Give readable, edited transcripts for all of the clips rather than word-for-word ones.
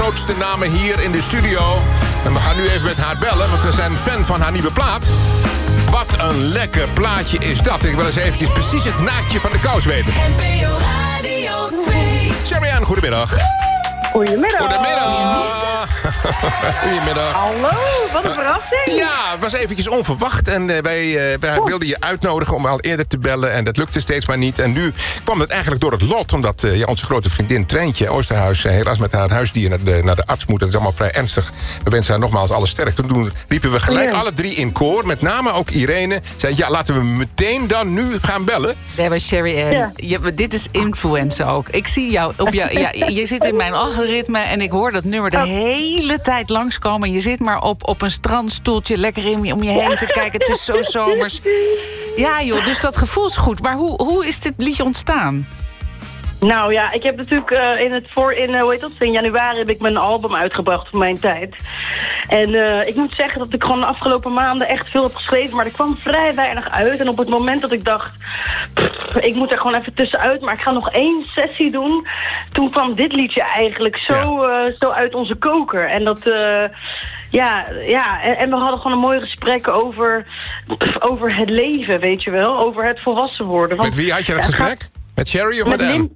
grootste namen hier in de studio. En we gaan nu even met haar bellen, want we zijn fan van haar nieuwe plaat. Wat een lekker plaatje is dat. Ik wil eens eventjes precies het naadje van de kous weten. NPO Radio 2. Sherry-Ann, goedemiddag. Goedemiddag. Goedemiddag. Hallo, wat een verrassing. Ja, het was eventjes onverwacht. En wij wilden je uitnodigen om al eerder te bellen. En dat lukte steeds maar niet. En nu kwam het eigenlijk door het lot. Omdat onze grote vriendin Treintje Oosterhuis helaas met haar huisdier naar de arts moet. Dat is allemaal vrij ernstig. We wensen haar nogmaals alles sterkte. Toen riepen we gelijk alle drie in koor. Met name ook Irene. Zei, ja, laten we meteen dan nu gaan bellen. Nee, maar Sherry-Ann, dit is influencer ook. Ik zie jou je zit in mijn algoritme en ik hoor dat nummer de hele tijd langskomen. Je zit maar op een strandstoeltje lekker om je heen te kijken. Het is zo zomers. Ja joh, dus dat gevoel is goed. Maar hoe is dit liedje ontstaan? Nou ja, ik heb natuurlijk in januari heb ik mijn album uitgebracht voor mijn tijd. En ik moet zeggen dat ik gewoon de afgelopen maanden echt veel heb geschreven, maar er kwam vrij weinig uit. En op het moment dat ik dacht, ik moet er gewoon even tussenuit, maar ik ga nog 1 sessie doen. Toen kwam dit liedje eigenlijk zo uit onze koker. En dat... en we hadden gewoon een mooi gesprek over het leven, weet je wel. Over het volwassen worden. Want, met wie had je dat gesprek? Met Sherry of met Anne?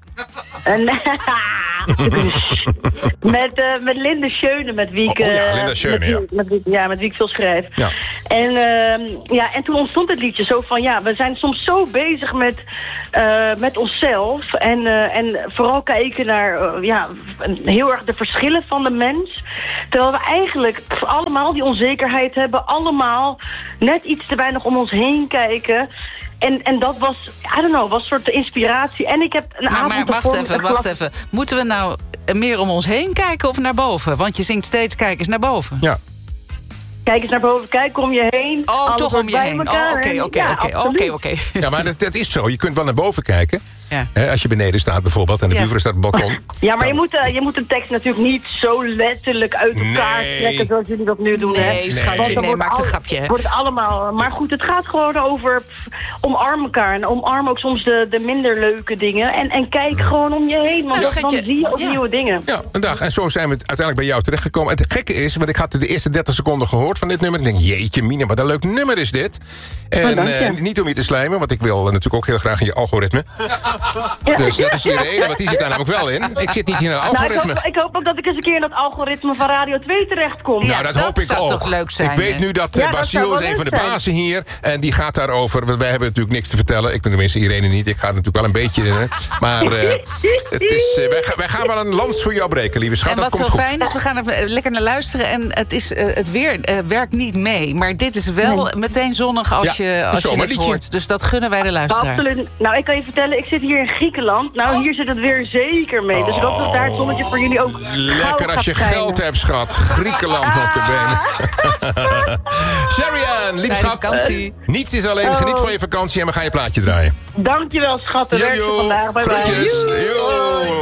Met Linde Schöne, met wie ik... Linde Schöne, met wie ik veel schrijf. Ja. En toen ontstond het liedje zo van... Ja, we zijn soms zo bezig met onszelf. En vooral kijken naar heel erg de verschillen van de mens. Terwijl we eigenlijk allemaal die onzekerheid hebben. Allemaal net iets te weinig om ons heen kijken... En dat was, was een soort inspiratie. En ik heb een avond... Maar wacht even. Moeten we nou meer om ons heen kijken of naar boven? Want je zingt steeds, kijk eens naar boven. Ja. Kijk eens naar boven, kijk om je heen. Oh, toch om je heen. Oké. Ja, maar dat is zo. Je kunt wel naar boven kijken. Ja. Als je beneden staat bijvoorbeeld en de buurvrouw staat op het balkon. Ja, maar je moet de tekst natuurlijk niet zo letterlijk uit elkaar trekken zoals jullie dat nu doen. Nee, schatje, maak een grapje. Het wordt allemaal... Maar goed, het gaat gewoon over omarm elkaar. En omarm ook soms de minder leuke dingen. En kijk gewoon om je heen, want dan zie je ook nieuwe dingen. Ja, een dag. En zo zijn we uiteindelijk bij jou terechtgekomen. En het gekke is, want ik had de eerste 30 seconden gehoord van dit nummer. Ik denk, jeetje mine, wat een leuk nummer is dit. En niet om je te slijmen, want ik wil natuurlijk ook heel graag in je algoritme. Dus dat is Irene, want die zit daar namelijk wel in. Ik zit niet in een algoritme. Nou, ik hoop ook dat ik eens een keer in dat algoritme van Radio 2 terechtkom. Nou, dat hoop ik ook. Toch leuk zijn. Ik weet nu dat Basiel is een van de bazen hier. En die gaat daarover. Want wij hebben natuurlijk niks te vertellen. Ik tenminste Irene niet. Ik ga natuurlijk wel een beetje. Maar wij gaan wel een lans voor jou breken, lieve schat. En wat zo fijn is, we gaan er lekker naar luisteren. En het weer werkt niet mee. Maar dit is wel meteen zonnig als je het hoort. Dus dat gunnen wij de luisteraar. Absoluut. Nou, ik kan je vertellen, ik zit hier in Griekenland. Nou, hier zit het weer zeker mee. Dus ik hoop dat daar het zonnetje voor jullie ook lekker als je geld hebt, schat. Griekenland op de benen. Sherry-Ann, lieve schat. Niets is alleen. Geniet van je vakantie en we gaan je plaatje draaien. Dankjewel, schat. De werk vandaag. Bye bye.